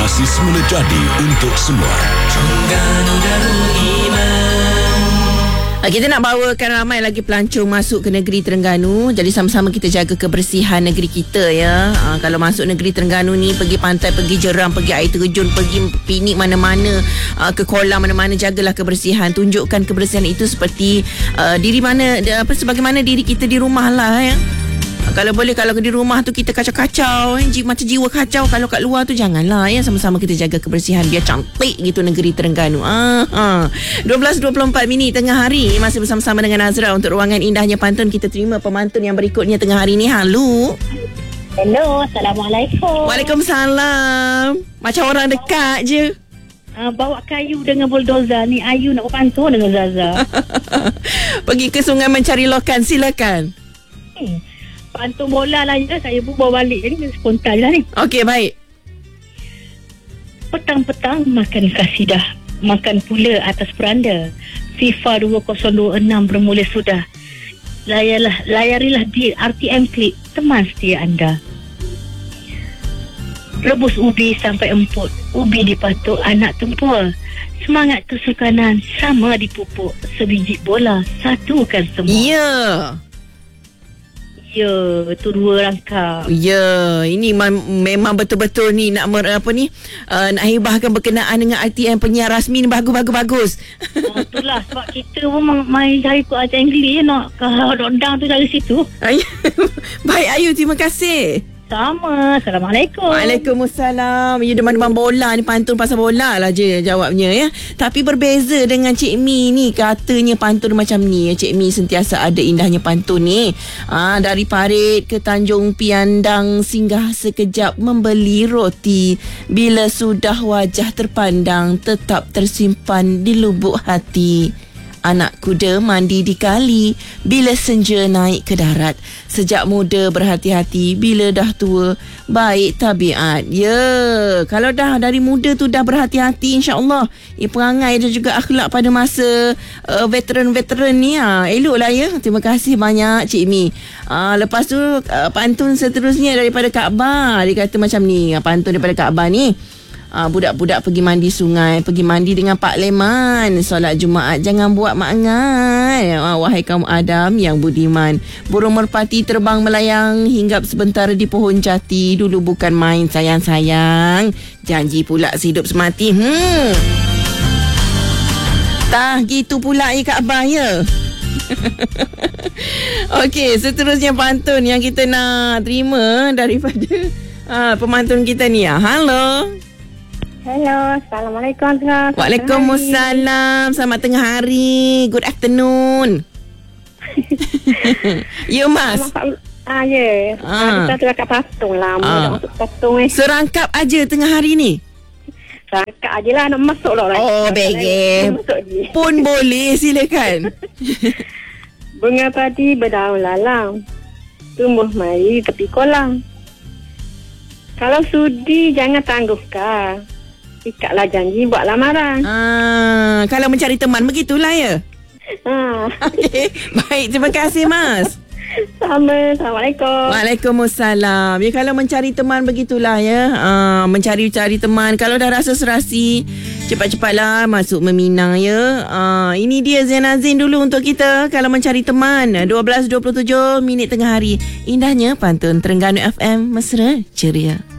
Inspirasi semula jadi untuk semua. Terengganu Darul Iman. Kita nak bawakan ramai lagi pelancong masuk ke negeri Terengganu. Jadi sama-sama kita jaga kebersihan negeri kita ya. Kalau masuk negeri Terengganu ni, pergi pantai, pergi jeram, pergi air terjun, pergi piknik mana-mana, ke kolam mana-mana, jagalah kebersihan. Tunjukkan kebersihan itu seperti sebagaimana diri kita di rumah lah ya. Kalau boleh, kalau di rumah tu kita kacau-kacau, macam jiwa kacau. Kalau kat luar tu janganlah ya. Sama-sama kita jaga kebersihan biar cantik gitu negeri Terengganu. 12.24 minit tengah hari, masih bersama-sama dengan Nazra untuk ruangan indahnya pantun. Kita terima pemantun yang berikutnya tengah hari ni. Halo. Hello, Assalamualaikum. Waalaikumsalam. Macam orang dekat je. Bawa kayu dengan bulldozer ni. Ayu nak berpantun dengan Zaza. Pergi ke sungai mencari lokan, silakan. Pantun bola lah je. Saya pun bawa balik. Jadi spontan lah ni. Okey, baik. Petang-petang makan kasidah. Makan pula atas peranda. FIFA 2026 bermula sudah. Layarilah di RTM Klik. Teman setia anda. Rebus ubi sampai emput. Ubi dipatuk anak tempur. Semangat kesukanan sama dipupuk. Sebiji bola satukan semua. Ya. Ya, itu 2 rangkap. Ya, ini memang betul-betul ni nak nak hibahkan berkenaan dengan RTM penyiar rasmi ni. Bagus. Itulah sebab kita pun main cari ajar Inggeris nak ke Rodang tu dari situ. Baik Ayu, terima kasih. Sama. Assalamualaikum. Waalaikumsalam. You demam-demam bola ni, pantun pasal bola lah je jawabnya ya. Tapi berbeza dengan Cik Mi ni, katanya pantun macam ni. Cik Mi sentiasa ada indahnya pantun ni. Dari Parit ke Tanjung Piandang, singgah sekejap membeli roti. Bila sudah wajah terpandang, tetap tersimpan di lubuk hati. Anak kuda mandi di kali, bila senja naik ke darat. Sejak muda berhati-hati, bila dah tua baik tabiat. Ya, kalau dah dari muda tu dah berhati-hati, insya-Allah perangai dan juga akhlak pada masa veteran-veteran ni eloklah ya. Terima kasih banyak Cik Mi. Lepas tu pantun seterusnya daripada Kak Ba. Dia kata macam ni, pantun daripada Kak Ba ni. Budak-budak pergi mandi sungai, pergi mandi dengan Pak Leman. Solat Jumaat jangan buat maangan. Wahai kaum Adam yang budiman. Burung merpati terbang melayang, hinggap sebentar di pohon jati. Dulu bukan main sayang-sayang, janji pula sehidup semati. Tah gitu pula Kak Abah ya. Okey, seterusnya pantun yang kita nak terima daripada pemantun kita ni. Halo. Hello, Assalamualaikum. Waalaikumsalam. Selamat tengah hari. Good afternoon. Ya, Mas. Ya. Kita tu kat patung lah. Nak masuk patung serangkap aja tengah hari ni. Serangkap aje lah. Nak masuk lah. Oh, baik. Pun boleh. Silakan. Bunga padi berdaun lalang. Tumbuh mari tepi kolam. Kalau sudi jangan tangguhkan. Ikatlah janji buat lamaran. Kalau mencari teman begitulah ya. Okey, baik, terima kasih Mas. Sama. Assalamualaikum. Waalaikumsalam. Ya, kalau mencari teman begitulah ya. Mencari-cari teman. Kalau dah rasa serasi, cepat-cepatlah masuk meminang ya. Ini dia Zain Azin dulu untuk kita. Kalau mencari teman. 12.27 minit tengah hari. Indahnya pantun Terengganu FM. Mesra ceria.